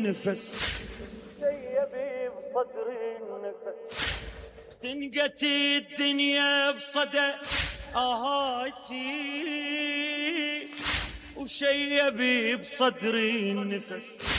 النفس، شيبي بصدري النفس، اختنقت الدنيا بصدى آهاتي وشيبي بصدري النفس.